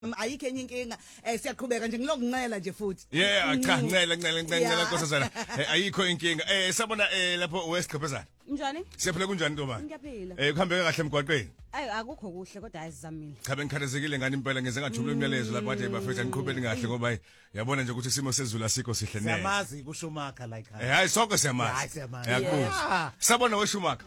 ayikho enye inkinga siyaqhubeka nje ngilokunqela nje futhi yeah cha ngicela nkosazana ayikho inkinga sabona lapho wesiqhephezana njani siyaphila kunjani ntombani ngiyaphila kuhambeke kahle emgwaqweni akukho kuhle kodwa ayizamile cha bengikhathazekile ngani impela ngeze ngajubula umyalezo lapha bathe bafethu niqhubeni kahle ngoba yabona nje ukuthi isimo sezulu asikho sihle neze siyamazi kuShumaka like hayi sonke siyamazi yakubuza sabona weShumaka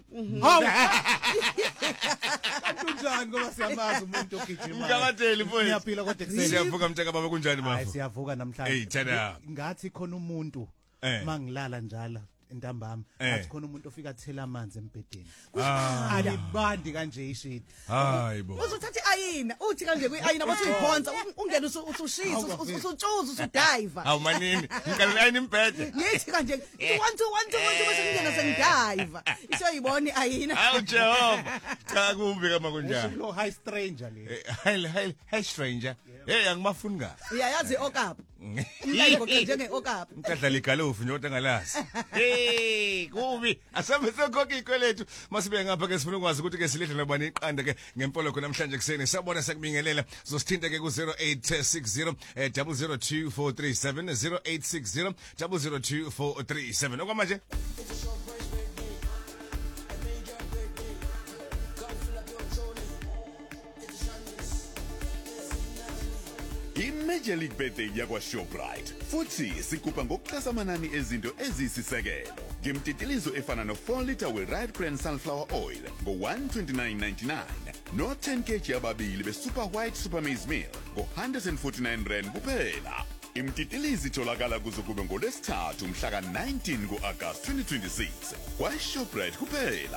kunjani ngoba siyamazi umuntu ogijima ngakateli mfowethu ngiyaphila kodwa kuseni siyavuka mtshaka baba kunjani hayi mafo siyavuka namhlanje hey thana ngathi khona umuntu mangilala njalo entambama ngathi khona umuntu ofika athela amanzi embedeni alibandi kanje ishidi hayibo uzothatha ayina uthi kanje kuyayina bathi uyiphonsa ungena usushisa usutshuza usudive awu manini ngikalela ayini imbhede ngithi kanje 1 2 1 2 bese ngena sengidive isoyiboni ayina awu Jehova cha kumbi kama kunjani lo high stranger le high stranger hey angimafuni ka uyayazi okap umlayiko njenge okap mtadla igalofu nje kodwa ngalazi hey kubi asambe sokhokha ikwelethu masibe ngapha ke sifuna ukwazi ukuthi ke silidle nobani iqanda ke ngempoloko namhlanje kuseni sabona sekubingelela zosithinta ke ku 0860 002437 0860 002437 okwamanje Major League Birthday yakwa Shoprite futhi sikupa ngokuxhasa amanani ezinto ezisisekelo ngemtitilizo efana no 4 liter we Ride Brand sunflower oil ngo 129.99 no 10 kg yababili be super white super maize meal ngo 149 rand kuphela imtitilizi itholakala kuze kube ngolesithathu mhla ka 19 ku-August 2026 kwa Shoprite kuphela.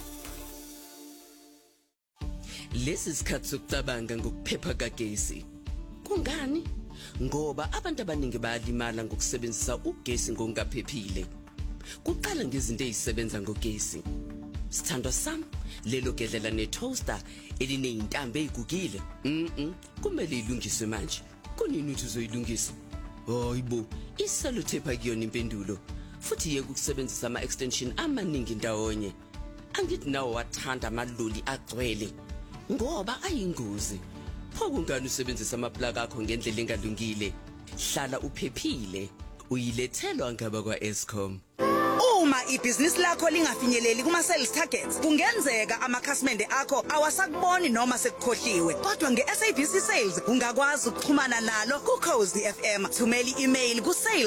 Lesi sikhathi sokucabanga ngokuphepha kagesi kungani? Ngoba abantu abaningi bayalimala ngokusebenzisa ugesi ngokungaphephile. Kuqala ngezinto ezisebenza ngogesi. Sithandwa sami, lelo gedlela ne-toaster elineyintambo ezigugile. Kumele ilungiswe manje. Kunini uthi uzoyilungisa? Hayibo, isellotape akuyona impendulo. Futhi yeke ukusebenzisa ama-extension amaningi ndawonye. Angithi nawo wathanda amaloli agcwele. Ngoba ayingozi. Phokungani usebenzisa amaplaka akho ngendlela engalungile? Hlala uphephile. Uyilethelwa ngaba kwa Eskom. Uma ibhizinisi lakho lingafinyeleli kuma sales targets kungenzeka amakhasimende akho awasakuboni noma sekukhohliwe kodwa ngeSABC Sales ungakwazi ukuxhumana nalo kuCozi FM thumela i-email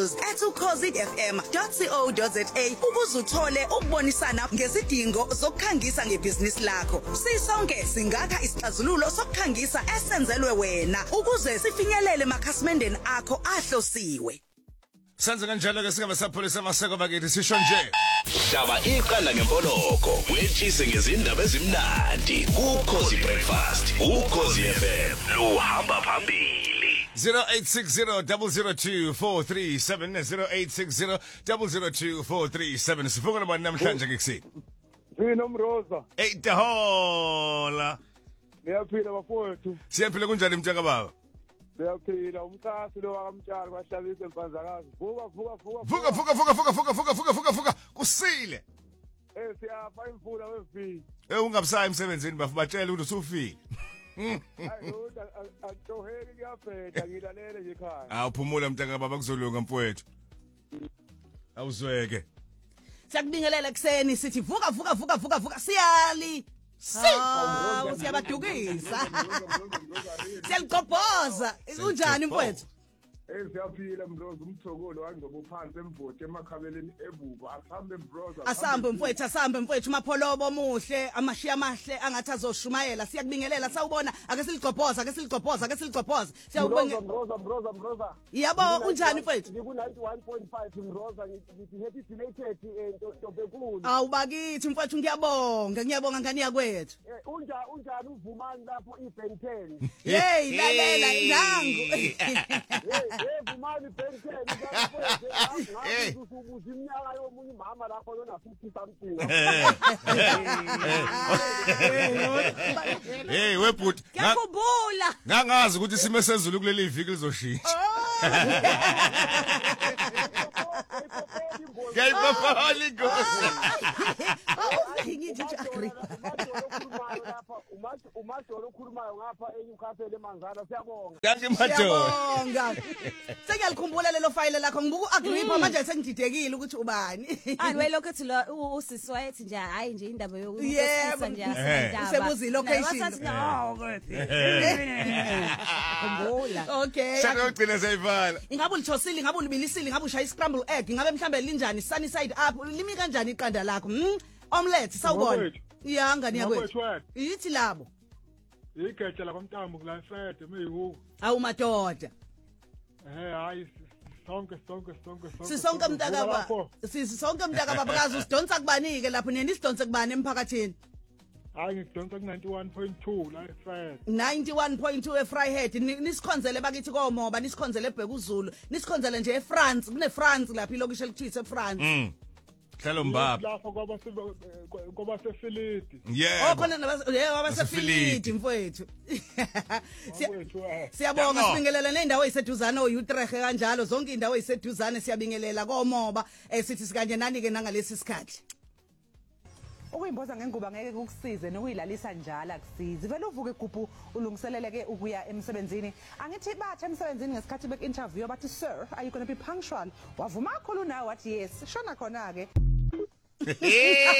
kusales@cozifm.co.za ukuze uthole ukubonisana ngezidingo zokukhangisa ngebhizinisi lakho sisonke singakha isixazululo sokukhangisa esenzelwe wena ukuze sifinyelele emakhasimendeni akho ahlosiwe. Senze kanjalo ke singabe sapholisa amaseko bakithi sisho nje Shaba iqala ngempoloko wetshise ngezindaba ezimnandi kuCozi Breakfast uCozi FM lo hamba phambili 0860 002 00860 sifuka nabani namhlanje ngekuseni Phila umroza hey dahola Niyaphila bafowethu siyaphila kunjani mtshaka baba Siyaphila umkhasi lo wakamtshali kwashabisa emfanzakazi vuka kusile siyafa imvula wevini ungabusayi emsebenzini bafu batshela ukuthi usufile hayi uthi atoheki kuyabheda ngilalele nje ekhaya awuphumula mntaka baba kuzolunga mfowethu awuzweke Siyakubingelela kuseni sithi vuka siyali siyabadukisa siyaliqobhoza unjani mfowethu siyaphila mroza umthokolo wangoba uphansi emvoti emakhabeleni ebuba asambe mfowethu mapholobo omuhle amashiya amahle angathi azoshumayela siyakubingelela sawubona ake siliqobhoza Mroza yabo unjani mfowethu ngiku 91.5 Mroza ngithi happy belated Ntobekulu awubakithi mfowethu ngiyabonga ngani yakwethu unjani uvumani lapho iBenten hey lalela nangu Vumani Benten ngathi usubuza iminyaka yomunye mama lapho lona 50 something hey webhuti ngiyakubula ngangazi ukuthi isimo sezulu kuleli viki lizoshintsha Ngiyayibophola inkosi. Ngithi Agrippa. Umadolo okhulumayo ngapha eNewcastle eManzana siyabonga. Danke Madolo. Siyabonga. Sengiyalikhumbula lelo file lakho ngibuka uAgrippa manje sengididekile ukuthi ubani. Andiwayelokho ethi lo usisi wayethi nje hayi nje indaba Yebo. nje Usebuza ilocation. wasathi no kumbula Okay. Sakugcina sayivala. Ingabe ulithosile, ingabe ulibilisile, ingabe ushaya scramble egg, ingabe mhlambe linjani sunny side up, limi kanjani iqanda lakho? Omelette sawubona. Ya ngani yakwethu. Yithi labo. Igeja la kwamntambo kula Fred meyihu. Awu madoda. Hayi sonke. Sisonke mntaka ba. Sisonke mntaka babakazi usidonsa kubani ke lapho nini sidonse kubani emphakathini? Hayi ngidonsa ku 91.2 la Fred. 91.2 eFryhead nisikhonzele bakithi komoba nisikhonzele eBhekuzulu nisikhonzele nje eFrance kuneFrance lapha ilokisho elithise eFrance. Hlalo mbaba. Lapho kwaba sefilidi. Yeah. Khona wabasefilidi mfowethu. Siyabonga sibingelela nendawo eyiseduzane oUtrecht kanjalo zonke indawo eyiseduzane siyabingelela komoba sithi sikanje nani ke nangalesi sikhathi. Ukuyimboza ngenguba ngeke kukusize nokuyilalisa njalo akusizi vele uvuke igubhu ulungiseleleke ukuya emsebenzini angithi bathe emsebenzini ngesikhathi bek-interview bathi sir are you going to be punctual wavuma kakhulu nawe wathi yes shona khona ke